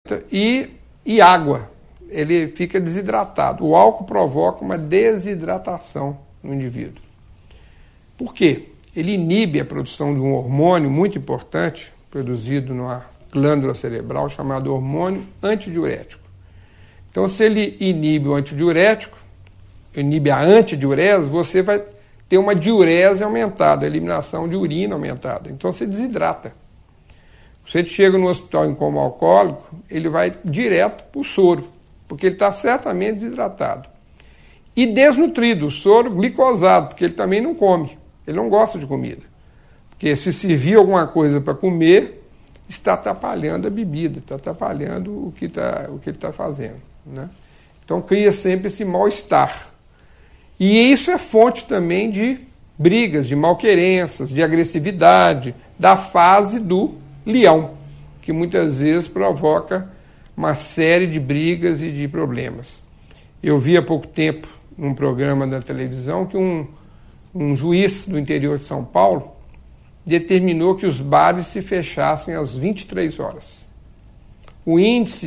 e água. Ele fica desidratado. O álcool provoca uma desidratação no indivíduo. Por quê? Ele inibe a produção de um hormônio muito importante, produzido numa glândula cerebral, chamado hormônio antidiurético. Então, se ele inibe o antidiurético, inibe a antidiurese, você vai ter uma diurese aumentada, a eliminação de urina aumentada. Então, você desidrata. Se ele chega no hospital em coma alcoólico, ele vai direto para o soro, porque ele está certamente desidratado. E desnutrido, o soro glicosado, porque ele também não come, ele não gosta de comida. Porque se servir alguma coisa para comer, está atrapalhando a bebida, está atrapalhando o que ele está fazendo, né? Então cria sempre esse mal-estar. E isso é fonte também de brigas, de malquerenças, de agressividade, da fase do leão, que muitas vezes provoca uma série de brigas e de problemas. Eu vi há pouco tempo, num programa da televisão, que um juiz do interior de São Paulo determinou que os bares se fechassem às 23 horas. O índice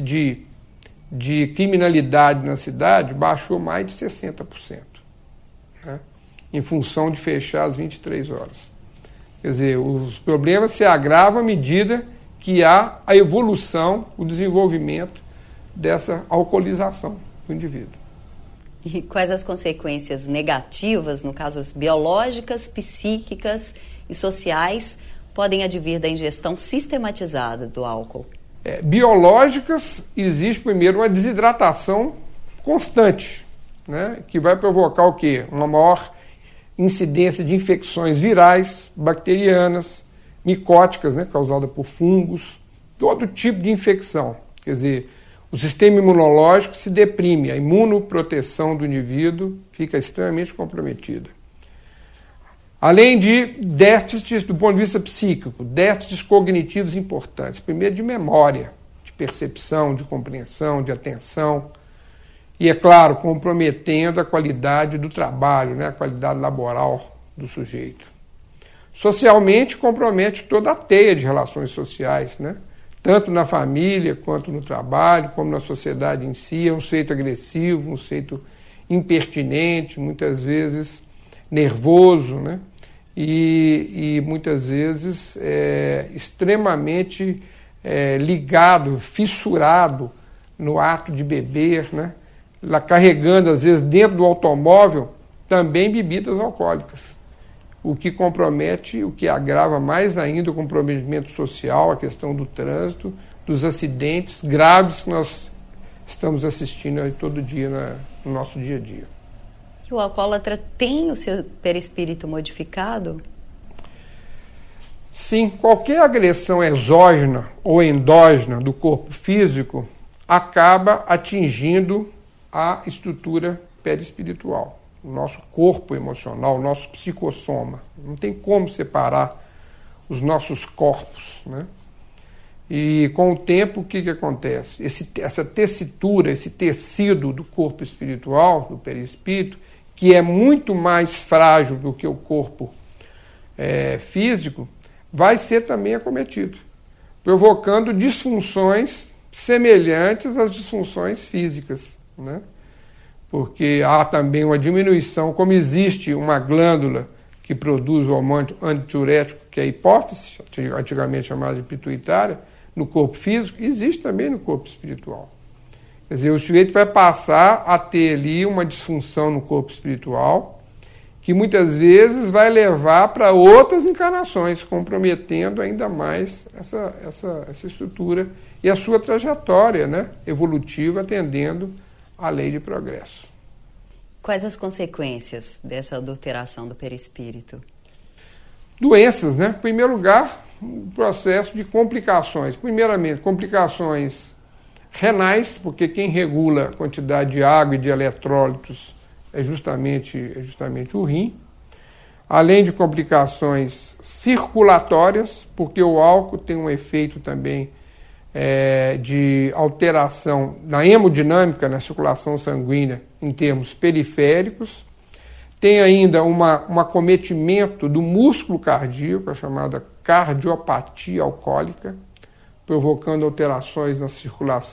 de criminalidade na cidade baixou mais de 60%, né, em função de fechar às 23 horas. Quer dizer, os problemas se agravam à medida que há a evolução, o desenvolvimento dessa alcoolização do indivíduo. E quais as consequências negativas, no caso biológicas, psíquicas e sociais, podem advir da ingestão sistematizada do álcool? Biológicas, existe primeiro uma desidratação constante, né, que vai provocar o quê? Uma maior incidência de infecções virais, bacterianas, micóticas, né, causada por fungos, todo tipo de infecção. Quer dizer, o sistema imunológico se deprime, a imunoproteção do indivíduo fica extremamente comprometida. Além de déficits do ponto de vista psíquico, déficits cognitivos importantes. Primeiro, de memória, de percepção, de compreensão, de atenção. E, é claro, comprometendo a qualidade do trabalho, né, a qualidade laboral do sujeito. Socialmente, compromete toda a teia de relações sociais, né, tanto na família, quanto no trabalho, como na sociedade em si. É um sujeito agressivo, um sujeito impertinente, muitas vezes nervoso, né, e muitas vezes extremamente ligado, fissurado no ato de beber, né, lá carregando, às vezes, dentro do automóvel, também bebidas alcoólicas. O que compromete, o que agrava mais ainda o comprometimento social, a questão do trânsito, dos acidentes graves que nós estamos assistindo aí todo dia no nosso dia a dia. E o alcoólatra tem o seu perispírito modificado? Sim, qualquer agressão exógena ou endógena do corpo físico acaba atingindo a estrutura perispiritual, o nosso corpo emocional, o nosso psicossoma. Não tem como separar os nossos corpos, né? E com o tempo, o que acontece? Essa tessitura, esse tecido do corpo espiritual, do perispírito, que é muito mais frágil do que o corpo físico, vai ser também acometido, provocando disfunções semelhantes às disfunções físicas, né? Porque há também uma diminuição, como existe uma glândula que produz o hormônio antidiurético, que é a hipófise, antigamente chamada de pituitária, no corpo físico, existe também no corpo espiritual. Quer dizer, o sujeito vai passar a ter ali uma disfunção no corpo espiritual, que muitas vezes vai levar para outras encarnações, comprometendo ainda mais essa estrutura e a sua trajetória, né, evolutiva, atendendo à lei de progresso. Quais as consequências dessa adulteração do perispírito? Doenças, né? Em primeiro lugar, um processo de complicações. Primeiramente, complicações renais, porque quem regula a quantidade de água e de eletrólitos é justamente o rim. Além de complicações circulatórias, porque o álcool tem um efeito também de alteração na hemodinâmica, na circulação sanguínea, em termos periféricos. Tem ainda um acometimento do músculo cardíaco, a chamada cardiopatia alcoólica, provocando alterações na circulação